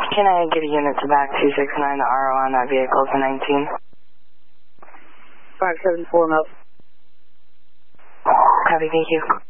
Can I get a unit to back 269, the RO on that vehicle to 19? 574 Mel. Copy, thank you.